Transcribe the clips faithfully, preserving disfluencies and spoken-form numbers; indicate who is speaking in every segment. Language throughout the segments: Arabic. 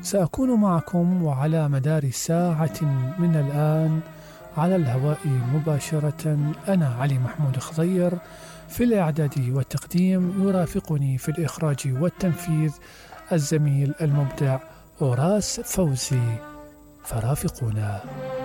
Speaker 1: سأكون معكم وعلى مدار ساعة من الآن على الهواء مباشرة. أنا علي محمود خضير في الإعداد والتقديم، يرافقني في الإخراج والتنفيذ الزميل المبدع أوراس فوزي، فرافقونا.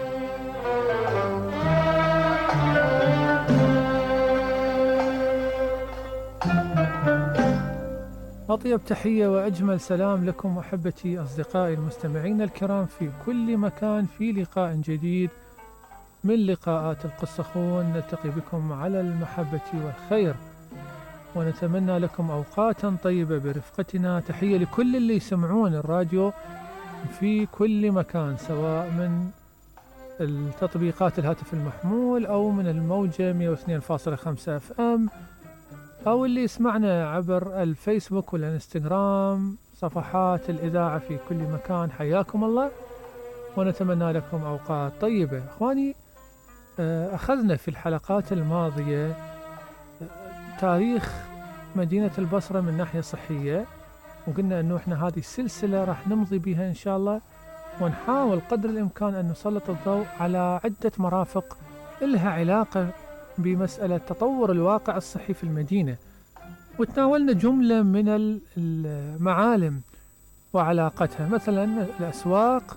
Speaker 1: أطيب تحية وأجمل سلام لكم أحبتي أصدقائي المستمعين الكرام في كل مكان، في لقاء جديد من لقاءات القصخون. نلتقي بكم على المحبة والخير ونتمنى لكم أوقاتا طيبة برفقتنا. تحية لكل اللي يسمعون الراديو في كل مكان، سواء من التطبيقات الهاتف المحمول أو من الموجة مئة واثنين فاصلة خمسة اف ام، أو اللي يسمعنا عبر الفيسبوك والإنستغرام، صفحات الإذاعة في كل مكان. حياكم الله ونتمنى لكم أوقات طيبة. أخواني، أخذنا في الحلقات الماضية تاريخ مدينة البصرة من ناحية صحية، وقلنا أنه إحنا هذه السلسلة راح نمضي بها إن شاء الله، ونحاول قدر الإمكان أن نسلط الضوء على عدة مرافق لها علاقة بمسألة تطور الواقع الصحي في المدينة، وتناولنا جملة من المعالم وعلاقتها، مثلا الأسواق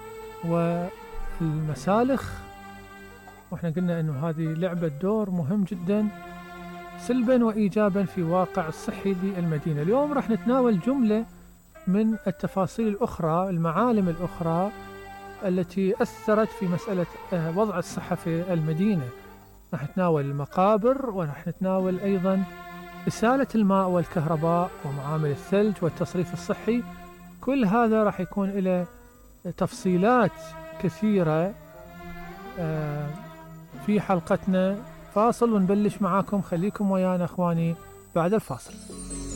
Speaker 1: والمسالخ، وإحنا قلنا أنه هذه لعبة دور مهم جدا سلبا وإيجابا في واقع الصحي للمدينة. اليوم راح نتناول جملة من التفاصيل الأخرى، المعالم الأخرى التي أثرت في مسألة وضع الصحة في المدينة. راح نتناول المقابر، وراح نتناول أيضا إسالة الماء والكهرباء ومعامل الثلج والتصريف الصحي. كل هذا راح يكون له تفصيلات كثيرة في حلقتنا. فاصل ونبلش معاكم، خليكم ويانا أخواني بعد الفاصل.